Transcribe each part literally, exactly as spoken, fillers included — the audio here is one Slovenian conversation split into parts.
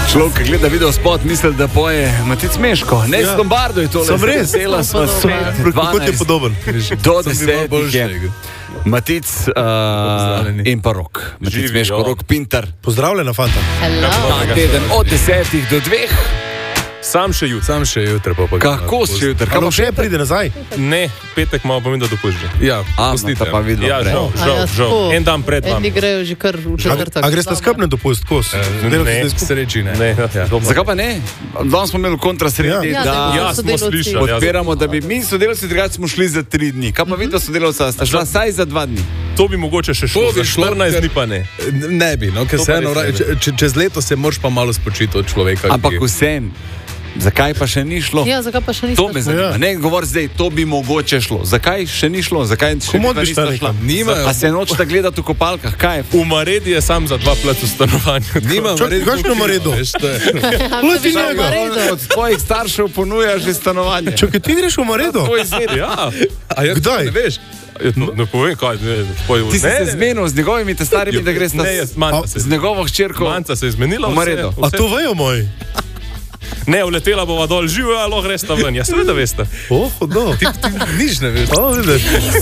Človek, ki gleda video spot, misli, da poje Matic Meško. Ne, ja. S Lombardo je to. Sem res. Cela sva svet. Kot je podoben. Do desetih je Matic uh, in pa Rok. Matic Meško, Rok Pintar. Pozdravljena, fanta. Hello. Ta teden od desetih do dveh. Sam še jutri, sam še jutri. Kako še jutri? Kako še pride nazaj? Ne, petek malo pomeni, da dopušča. Ja, pustite pa vidno. Ja, žal, žal, žal. En dan pred vami. Eni grejo že kar v četrtek. A greste skrbne dopust, kos? Ne, sreči ne. Zakaj pa ne? Danes smo imeli kontrasredi, Ja, da Ja, smo slišali. podpiramo, da bi mi sodelavci drugače smo šli za tri dni. Kaj pa vidno sodelavca sta šla saj za dva dni? To bi mogoče še šlo, za štirinajst dni pa ne. Ne bi, no, ker To se pa eno, res ne bi. če, čez leto se moraš pa malo spočiti od človeka. Ampak ki- vsem. Zakaj pa še ni šlo? Ja, zakaj pa še niste? To me zanima. Ja. Ne govor zdaj, to bi mogoče šlo. Zakaj še ni šlo? Zakaj še Komot dva bi nista šta šla? rekel? Nimajo. A se nočete gledati v kopalkah? Kaj je? V Maredi je sam za dva plac v stanovanju. Nimam, Čak, res kakšno dolgo, Maredo? veš, to je. Leti njega. Od tvojih staršev ponuja že stanovanje. Če ti greš v Maredo? To je zmed. Ja, A ja, Kdaj? Ne veš? ne, ne povem kaj. Ne, poj, Ti si ne, se ne, zmenil z njegovimi te starimi, da greš Ne, jaz, manca se, z njegovo hčerko. manca se je zmenila. V Maredo. vse- A to vejo moji? Ne, uletela bova dol, živo, a lahko gresta ven. Ja, seveda veste. Oh, no. Nič ne veš. O, vidiš.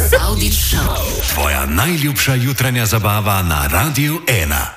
Tvoja najljubša jutranja zabava na Radiu ena.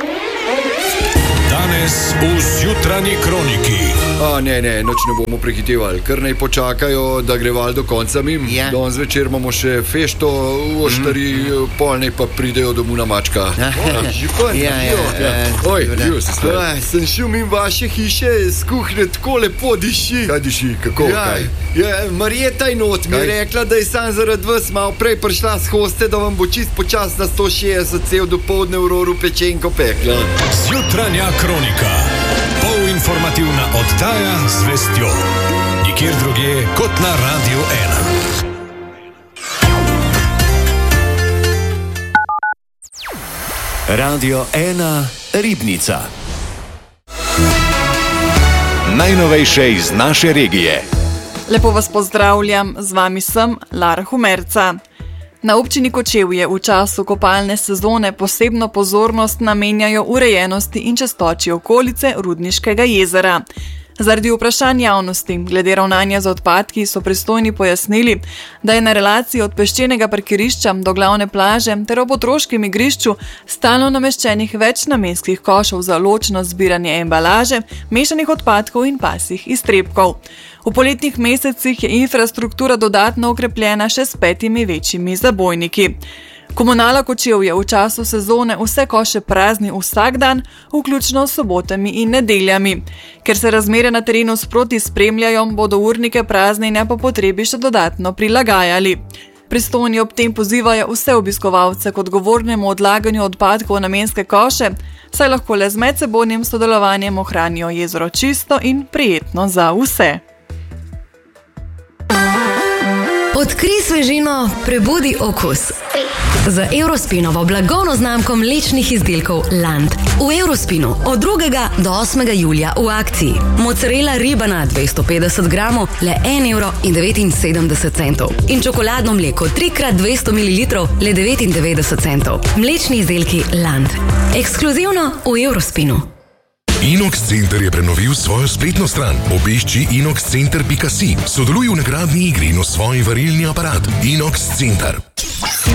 Danes v Zjutranji kroniki. A, ne, ne, noč ne bomo prehitevali, kar naj počakajo, da gre val do konca mim. Ja. Danes zvečer imamo še fešto v Oštari, mm. pol naj pa pridejo domov na mačka. Župan, Ja, ja, ja. Oj, živo se stvar. Sem šel mimo vaše hiše, z kuhne tako lepo diši. Kaj diši, kako? Ja. Kaj? Ja, Marjeta in not mi je rekla, da je sam zaradi vas malo prej prišla s hoste, da vam bo čist počas na sto šestdeset cel dopoldne v roru pečenko pekla. Zjutranja kronika. Polinformativna oddaja z vestjo. Nikjer drugje kot na Radiu ena. Radio ena Ribnica. Najnovejše iz naše regije. Lepo vas pozdravljam, z vami sem Lara Humerca. Na občini Kočevje v času kopalne sezone posebno pozornost namenjajo urejenosti in čistoči okolice Rudniškega jezera. Zaradi vprašanj javnosti glede ravnanja z odpadki so pristojni pojasnili, da je na relaciji od peščenega parkirišča do glavne plaže ter ob otroškem igrišču stalno nameščenih več namenskih košov za ločno zbiranje embalaže, mešanih odpadkov in pasjih iztrebkov. V poletnih mesecih je infrastruktura dodatno okrepljena še s petimi večjimi zabojniki. Komunala Kočevje v času sezone vse koše prazni vsak dan, vključno s sobotami in nedeljami. Ker se razmere na terenu sproti spremljajo, bodo urnike praznjenja po potrebi še dodatno prilagajali. Pristojni ob tem pozivajo vse obiskovalce k odgovornemu odlaganju odpadkov v namenske koše, saj lahko le z medsebojnim sodelovanjem ohranijo jezero čisto in prijetno za vse. Odkrij svežino, prebudi okus. Z Eurospinovo blagovno znamko mlečnih izdelkov Land. V Eurospinu od drugega do osmega julija v akciji. Mozzarella ribana dvesto petdeset gramov le en evro in devetinsedemdeset centov. In čokoladno mleko tri krat dvesto mililitrov le devetindevetdeset centov. Mlečni izdelki Land. Ekskluzivno v Eurospinu. Inox Center je prenovil svojo spletno stran. Obišči inox center pika si. Sodeluj v nagradni igri in osvoji varilni aparat. Inox Center.